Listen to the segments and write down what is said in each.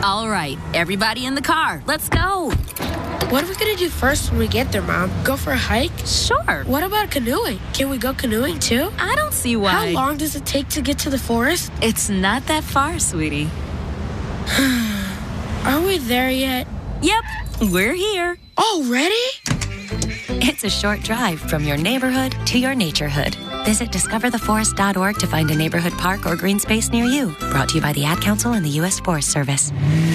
All right, everybody in the car, let's go. What are we going to do first when we get there, Mom? Go for a hike? Sure. What about canoeing? Can we go canoeing, too? I don't see why. How long does it take to get to the forest? It's not that far, sweetie. Are we there yet? Yep, we're here. Already? It's a short drive from your neighborhood to your naturehood. Visit discovertheforest.org to find a neighborhood park or green space near you. Brought to you by the Ad Council and the U.S. Forest Service.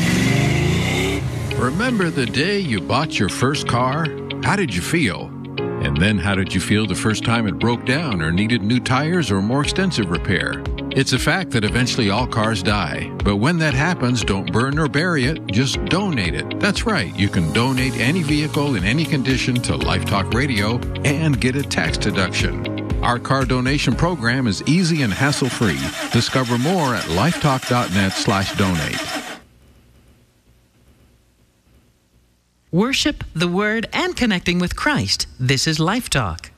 Remember the day you bought your first car? How did you feel? And then how did you feel the first time it broke down or needed new tires or more extensive repair? It's a fact that eventually all cars die. But when that happens, don't burn or bury it, just donate it. That's right, you can donate any vehicle in any condition to Life Talk Radio and get a tax deduction. Our car donation program is easy and hassle-free. Discover more at lifetalk.net/donate. Worship, the Word, and connecting with Christ. This is Life Talk.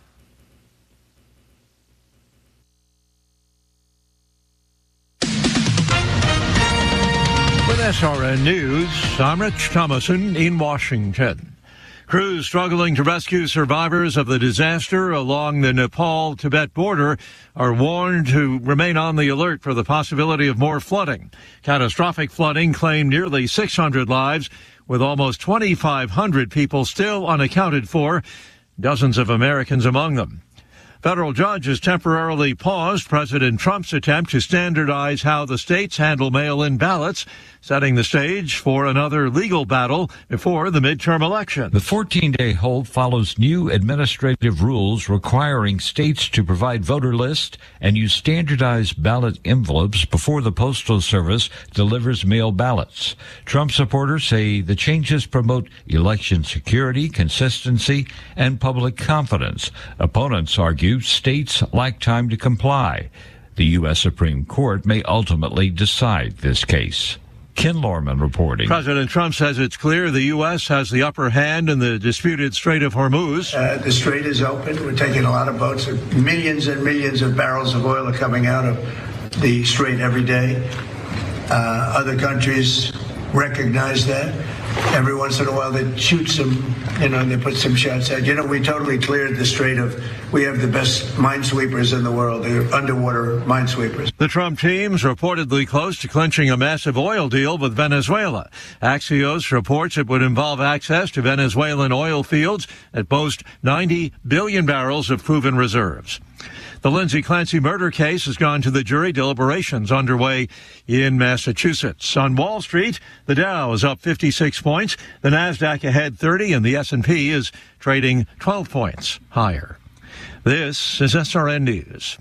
With SRN News, I'm Rich Thomason in Washington. Crews struggling to rescue survivors of the disaster along the Nepal-Tibet border are warned to remain on the alert for the possibility of more flooding. Catastrophic flooding claimed nearly 600 lives, with almost 2,500 people still unaccounted for, dozens of Americans among them. Federal judge has temporarily paused President Trump's attempt to standardize how the states handle mail-in ballots, setting the stage for another legal battle before the midterm election. The 14-day hold follows new administrative rules requiring states to provide voter lists and use standardized ballot envelopes before the Postal Service delivers mail ballots. Trump supporters say the changes promote election security, consistency, and public confidence. Opponents argue states lack time to comply. The U.S. Supreme Court may ultimately decide this case. Ken Lorman reporting. President Trump says it's clear the U.S. has the upper hand in the disputed Strait of Hormuz. The strait is open. We're taking a lot of boats. Millions and millions of barrels of oil are coming out of the strait every day. Other countries recognize that. Every once in a while they shoot some, they put some shots out. We totally cleared the strait we have the best minesweepers in the world. They're underwater minesweepers. The Trump team's reportedly close to clinching a massive oil deal with Venezuela. Axios reports it would involve access to Venezuelan oil fields that boast 90 billion barrels of proven reserves. The Lindsay Clancy murder case has gone to the jury. Deliberations underway in Massachusetts. On Wall Street, the Dow is up 56 points. The Nasdaq ahead 30, and the S&P is trading 12 points higher. This is SRN News.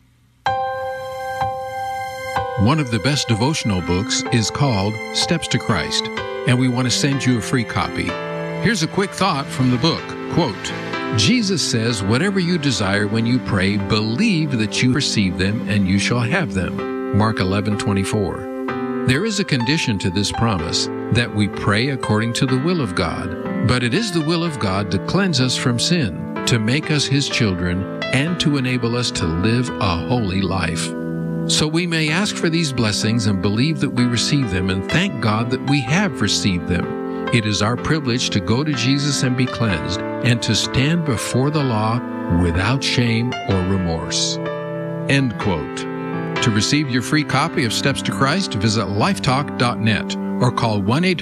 One of the best devotional books is called Steps to Christ, and we want to send you a free copy. Here's a quick thought from the book. Quote, Jesus says, whatever you desire when you pray, believe that you receive them and you shall have them. Mark 11:24. There is a condition to this promise, that we pray according to the will of God. But it is the will of God to cleanse us from sin, to make us His children, and to enable us to live a holy life. So we may ask for these blessings and believe that we receive them, and thank God that we have received them. It is our privilege to go to Jesus and be cleansed, and to stand before the law without shame or remorse. End quote. To receive your free copy of Steps to Christ, visit lifetalk.net or call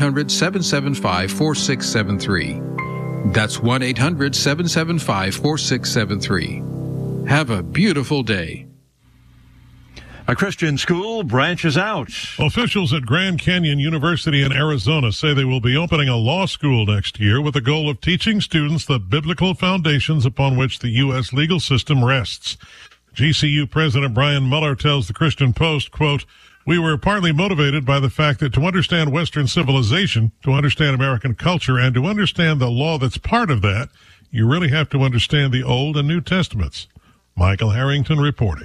1-800-775-4673. That's 1-800-775-4673. Have a beautiful day. A Christian school branches out. Officials at Grand Canyon University in Arizona say they will be opening a law school next year with the goal of teaching students the biblical foundations upon which the U.S. legal system rests. GCU President Brian Mueller tells the Christian Post, quote, we were partly motivated by the fact that to understand Western civilization, to understand American culture, and to understand the law that's part of that, you really have to understand the Old and New Testaments. Michael Harrington reporting.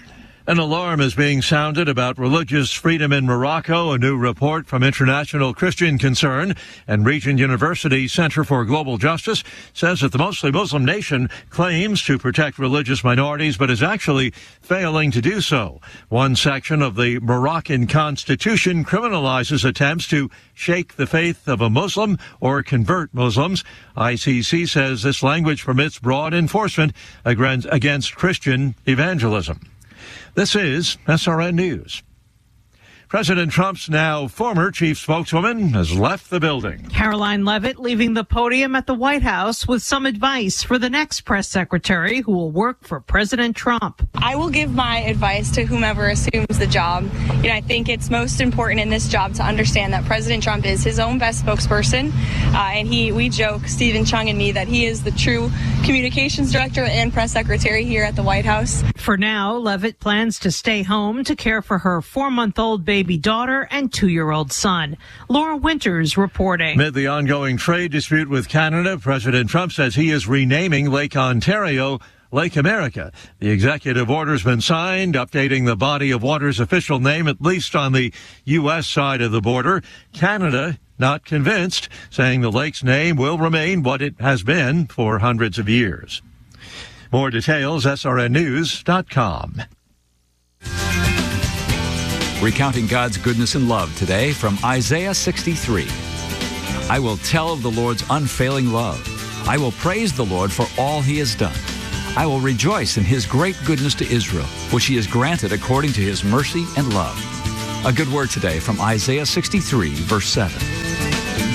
An alarm is being sounded about religious freedom in Morocco. A new report from International Christian Concern and Regent University Center for Global Justice says that the mostly Muslim nation claims to protect religious minorities, but is actually failing to do so. One section of the Moroccan constitution criminalizes attempts to shake the faith of a Muslim or convert Muslims. ICC says this language permits broad enforcement against Christian evangelism. This is SRN News. President Trump's now former chief spokeswoman has left the building. Caroline Leavitt leaving the podium at the White House with some advice for the next press secretary who will work for President Trump. I will give my advice to whomever assumes the job. I think it's most important in this job to understand that President Trump is his own best spokesperson. And we joke, Stephen Chung and me, that he is the true communications director and press secretary here at the White House. For now, Leavitt plans to stay home to care for her 4-month-old baby daughter and 2-year-old son. Laura Winters reporting. Amid the ongoing trade dispute with Canada, President Trump says he is renaming Lake Ontario Lake America. The executive order's been signed, updating the body of water's official name, at least on the U.S. side of the border. Canada not convinced, saying the lake's name will remain what it has been for hundreds of years. More details, srnnews.com. Recounting God's goodness and love today from Isaiah 63. I will tell of the Lord's unfailing love. I will praise the Lord for all he has done. I will rejoice in his great goodness to Israel, which he has granted according to his mercy and love. A good word today from Isaiah 63, verse 7.